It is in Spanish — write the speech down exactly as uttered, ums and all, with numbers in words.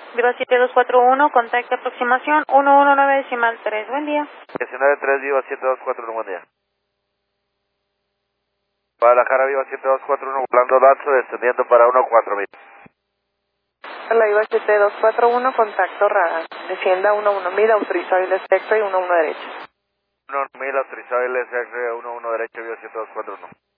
Viva siete dos cuatro uno, contacto aproximación uno uno nueve decimal tres. Buen día. diecinueve tres Viva siete dos cuatro uno, buen día. Guadalajara Viva siete dos cuatro uno, volando Datsu, descendiendo para uno cuatro mil. La Viva siete dos cuatro uno, contacto radar. Descienda uno uno mil, autorizado el espectro y uno uno derecho. uno mil, autorizado el S X, uno uno derecho, Viva siete dos cuatro uno.